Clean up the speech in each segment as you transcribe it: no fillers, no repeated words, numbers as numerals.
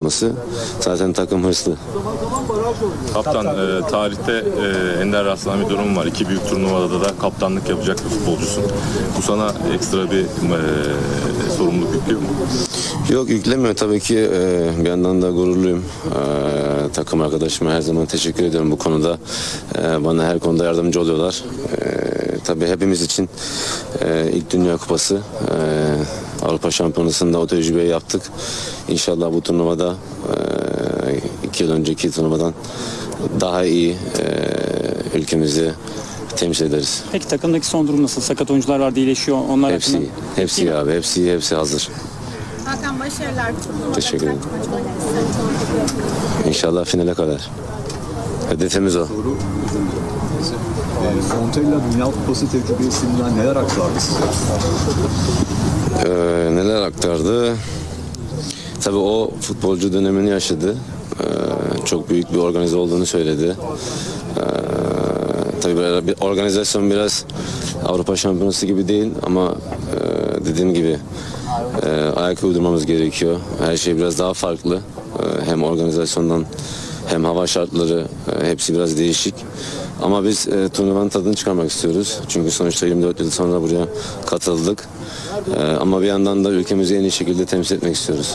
yapması. Zaten takım hırslı. Kaptan, tarihte ender rastlanan bir durum var. 2 büyük turnuvada da kaptanlık yapacak bir futbolcusun. Bu sana ekstra bir sorumluluk yüklüyor mu? Yok, yüklemiyor tabii ki. Bir yandan da gururluyum. Takım arkadaşıma her zaman teşekkür ediyorum bu konuda. Bana her konuda yardımcı oluyorlar. Tabii hepimiz için ilk Dünya Kupası, Avrupa Şampiyonası'nda o tecrübeyi yaptık. İnşallah bu turnuvada 2 yıl önceki turnuvadan daha iyi ülkemizi temsil ederiz. Peki takımdaki son durum nasıl? Sakat oyuncular var, iyileşiyor. Onlar Hepsi iyi. Hepsi iyi abi. Hepsi hazır. Hakan, başarılar. Teşekkür ederim. İnşallah finale kadar. Hedefimiz o. Montella Dünya Kupası tecrübesinden neler aktardı size? Neler aktardı? Tabii o futbolcu dönemini yaşadı. Çok büyük bir organize olduğunu söyledi. Tabii bir organizasyon biraz Avrupa Şampiyonası gibi değil ama dediğim gibi ayak uydurmamız gerekiyor. Her şey biraz daha farklı. Hem organizasyondan hem hava şartları hepsi biraz değişik. Ama biz turnuvanın tadını çıkarmak istiyoruz. Çünkü sonuçta 24 yıl sonra buraya katıldık. Ama bir yandan da ülkemizi en iyi şekilde temsil etmek istiyoruz.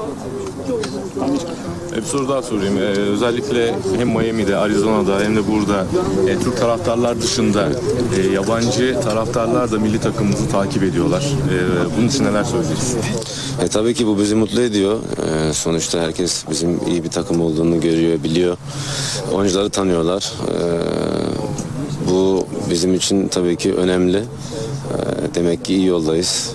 Bir soru daha sorayım. Özellikle hem Miami'de, Arizona'da hem de burada Türk taraftarlar dışında yabancı taraftarlar da milli takımımızı takip ediyorlar. Bunun için neler söyleyeceksin? Tabii ki bu bizi mutlu ediyor. Sonuçta herkes bizim iyi bir takım olduğunu görüyor, biliyor. Oyuncuları tanıyorlar. Bu bizim için tabii ki önemli. Demek ki iyi yoldayız.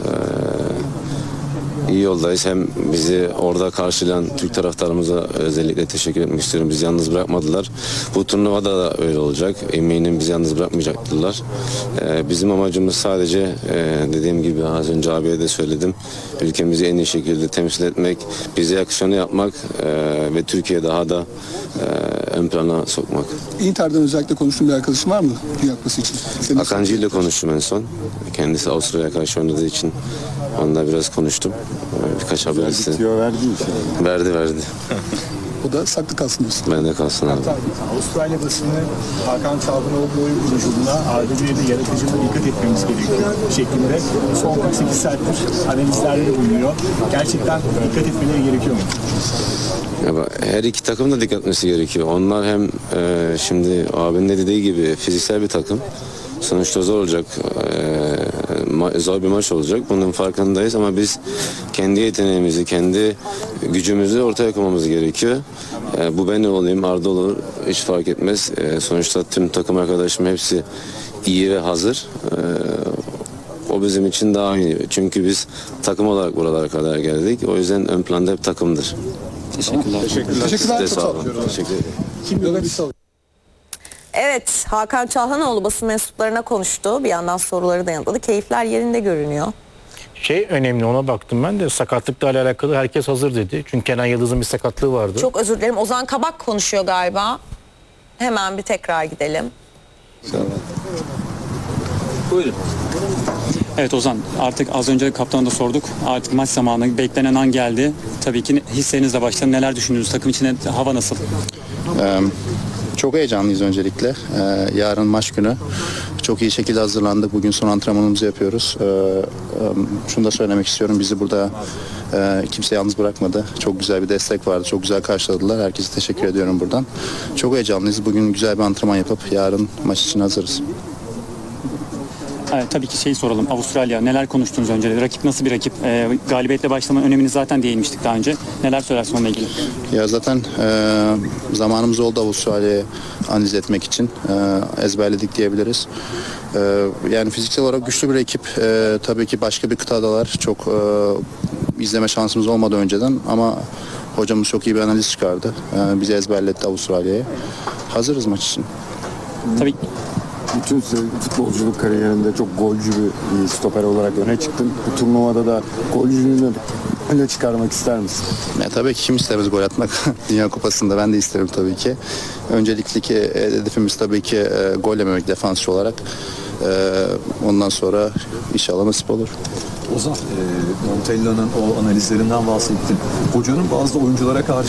İyi yoldayız. Hem bizi orada karşılayan Türk taraftarımıza özellikle teşekkür etmek istiyorum. Bizi yalnız bırakmadılar. Bu turnuvada da öyle olacak. Eminim bizi yalnız bırakmayacaklar. Bizim amacımız sadece dediğim gibi az önce abiye de söyledim. Ülkemizi en iyi şekilde temsil etmek, bize yakışanı yapmak ve Türkiye'yi daha da ön plana sokmak. Inter'den özellikle konuştuğum bir arkadaşın var mı Dünya Kupası için? Akancı ile konuştum en son. Kendisi Avustralya'ya karşı oynadığı için onunla biraz konuştum. Birkaç haberisi. Verdi. O da saklı kalsın diyorsun. Bende kalsın abi. Avustralya basını Hakan Çalhanoğlu oyun kuruculuğuna ardılığıyla yaratıcılığa dikkat etmemiz gerekiyor şeklinde son 48 saattir analizlerde de bulunuyor. Gerçekten dikkat etmeleri gerekiyor mu? Her iki takım da dikkat etmesi gerekiyor. Onlar hem şimdi abinin de dediği gibi fiziksel bir takım. Sonuçta zor olacak. Zor bir maç olacak. Bunun farkındayız ama biz kendi yeteneğimizi, kendi gücümüzü ortaya koymamız gerekiyor. Bu ben olayım, Arda olur, hiç fark etmez. Sonuçta tüm takım arkadaşım hepsi iyi ve hazır. O bizim için daha iyi. Çünkü biz takım olarak buralara kadar geldik. O yüzden ön planda hep takımdır. Teşekkürler. Teşekkürler. Size Çok sağ olun. Teşekkür ederim. Evet, Hakan Çalhanoğlu basın mensuplarına konuştu. Bir yandan soruları da yanıtladı. Keyifler yerinde görünüyor. Önemli, ona baktım ben de, sakatlıkla alakalı herkes hazır dedi. Çünkü Kenan Yıldız'ın bir sakatlığı vardı. Çok özür dilerim. Ozan Kabak konuşuyor galiba. Hemen bir tekrar gidelim. Buyurun. Evet Ozan, artık az önce kaptana da sorduk. Artık maç zamanı, beklenen an geldi. Tabii ki hislerinizle başlayalım. Neler düşündünüz? Takım içinde hava nasıl? Çok heyecanlıyız öncelikle. Yarın maç günü. Çok iyi şekilde hazırlandık. Bugün son antrenmanımızı yapıyoruz. Şunu da söylemek istiyorum. Bizi burada kimse yalnız bırakmadı. Çok güzel bir destek vardı. Çok güzel karşıladılar. Herkese teşekkür ediyorum buradan. Çok heyecanlıyız. Bugün güzel bir antrenman yapıp yarın maç için hazırız. Tabii ki soralım. Avustralya, neler konuştunuz önce? Rakip nasıl bir rakip? Galibiyetle başlamanın önemini zaten değinmiştik daha önce. Neler söylersin onunla ilgili? Ya zaten zamanımız oldu Avustralya'yı analiz etmek için. Ezberledik diyebiliriz. Yani fiziksel olarak güçlü bir ekip. Tabii ki başka bir kıtadalar. Çok izleme şansımız olmadı önceden ama hocamız çok iyi bir analiz çıkardı. Bizi ezberletti Avustralya'yı. Hazırız maç için. Tabii. Bütün futbolculuk kariyerinde çok golcü bir stoper olarak öne çıktın. Bu turnuvada da golcülüğünü öne çıkarmak ister misin? Tabii ki kim istemez gol atmak Dünya Kupası'nda, ben de isterim tabii ki. Öncelikli hedefimiz tabii ki gol yememek defansçı olarak. Ondan sonra inşallah nasip olur. Ozan, Montella'nın o analizlerinden bahsettin. Hocanın bazı oyunculara karşı